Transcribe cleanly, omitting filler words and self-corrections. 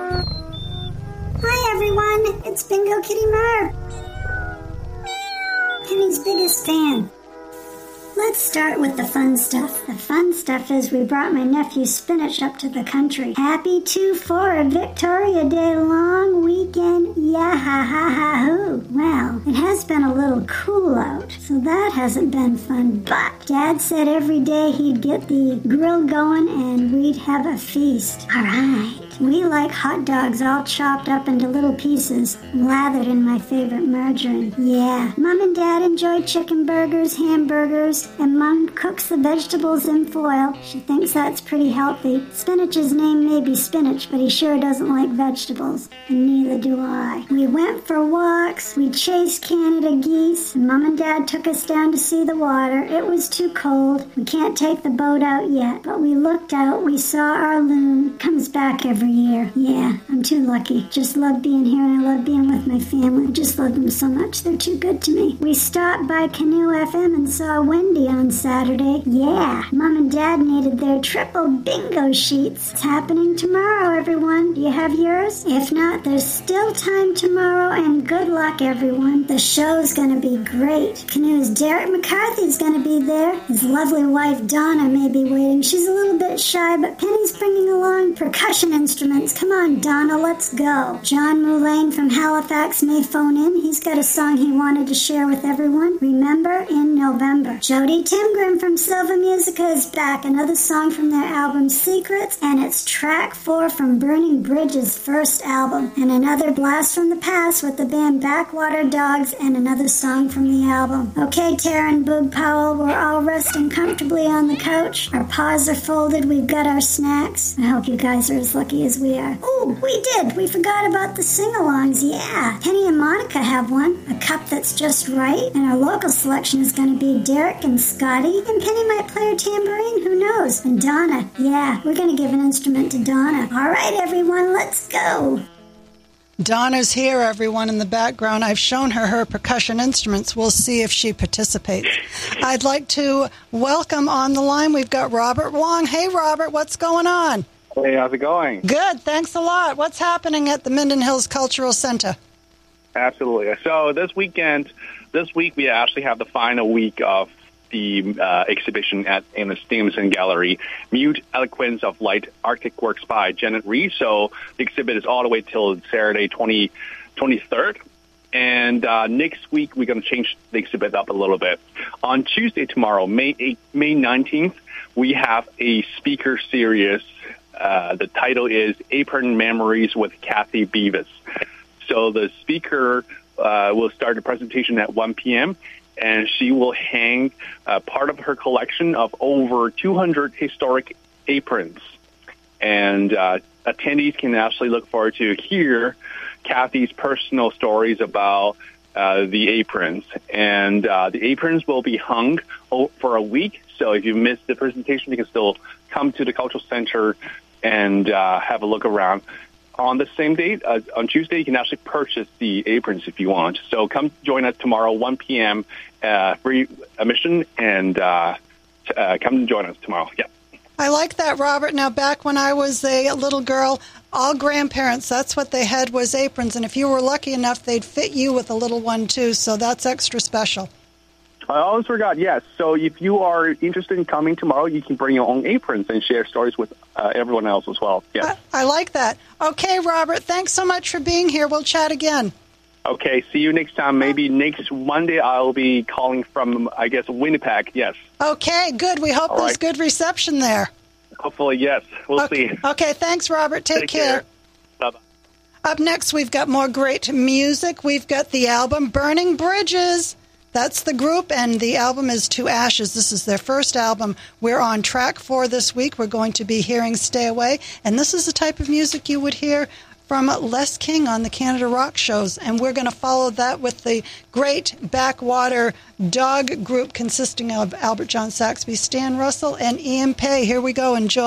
Hi everyone, it's Bingo Kitty Merv, Penny's biggest fan. Let's start with the fun stuff. The fun stuff is we brought my nephew Spinach up to the country. Happy 2-4 Victoria Day long weekend. Yeah-ha-ha-ha-hoo. Well, it has been a little cool out, so that hasn't been fun. But Dad said every day he'd get the grill going and we'd have a feast. All right. We like hot dogs all chopped up into little pieces, lathered in my favorite margarine. Yeah. Mom and Dad enjoy chicken burgers, hamburgers, and Mom cooks the vegetables in foil. She thinks that's pretty healthy. Spinach's name may be Spinach, but he sure doesn't like vegetables, and neither do I. We went for walks, we chased Canada geese, and Mom and Dad took us down to see the water. It was too cold. We can't take the boat out yet, but we looked out, we saw our loon. Comes back every year. Yeah, I'm too lucky. Just love being here and I love being with my family. I just love them so much. They're too good to me. We stopped by Canoe FM and saw Wendy on Saturday. Yeah, Mom and Dad needed their triple bingo sheets. It's happening tomorrow, everyone. Do you have yours? If not, there's still time tomorrow and good luck, everyone. The show's gonna be great. Canoe's Derek McCarthy's gonna be there. His lovely wife Donna may be waiting. She's a little bit shy, but Penny's bringing along percussion instruments. Come on, Donna, let's go. John Moulane from Halifax may phone in. He's got a song he wanted to share with everyone. Remember in November. Jody Timgren from Silva Musica is back. Another song from their album Secrets, and it's track 4 from Burning Bridges' first album. And another blast from the past with the band Backwater Dogs and another song from the album. Okay, Tara and Boog Powell, we're all resting comfortably on the couch. Our paws are folded. We've got our snacks. I hope you guys are as lucky as we are. Oh, we did. We forgot about the sing-alongs. Yeah. Penny and Monica have one. A cup that's just right. And our local selection is going to be Derek and Scotty. And Penny might play her tambourine. Who knows? And Donna. Yeah, we're going to give an instrument to Donna. All right, everyone, let's go. Donna's here, everyone, in the background. I've shown her percussion instruments. We'll see if she participates. I'd like to welcome on the line, we've got Robert Wong. Hey, Robert, what's going on? Hey, how's it going? Good, thanks a lot. What's happening at the Minden Hills Cultural Center? Absolutely. So this week we actually have the final week of the exhibition in the Stevenson Gallery, Mute Eloquence of Light Arctic Works by Janet Reed. So the exhibit is all the way till Saturday, 23rd. And next week, we're going to change the exhibit up a little bit. On Tuesday, tomorrow, May 19th, we have a speaker series. The title is Apron Memories with Kathy Beavis. So the speaker will start the presentation at 1 p.m., and she will hang part of her collection of over 200 historic aprons. And attendees can actually look forward to hear Kathy's personal stories about the aprons. And the aprons will be hung for a week. So if you missed the presentation, you can still come to the Cultural Center and have a look around. On the same date, on Tuesday, you can actually purchase the aprons if you want. So come join us tomorrow, 1 p.m., free admission, and come join us tomorrow. Yeah. I like that, Robert. Now, back when I was a little girl, all grandparents, that's what they had was aprons. And if you were lucky enough, they'd fit you with a little one, too. So that's extra special. I always forgot, yes. So if you are interested in coming tomorrow, you can bring your own aprons and share stories with everyone else as well. Yes. I like that. Okay, Robert, thanks so much for being here. We'll chat again. Okay, see you next time. Maybe next Monday I'll be calling from, I guess, Winnipeg. Yes. Okay, good. We hope there's good reception there. Hopefully, yes. We'll see. Okay, thanks, Robert. Take care. Bye-bye. Up next, we've got more great music. We've got the album Burning Bridges. That's the group, and the album is To Ashes. This is their first album. We're on track 4 this week. We're going to be hearing Stay Away, and this is the type of music you would hear from Les King on the Canada Rock shows, and we're going to follow that with the great Backwater Dog group consisting of Albert John Saxby, Stan Russell, and Ian Pei. Here we go. Enjoy.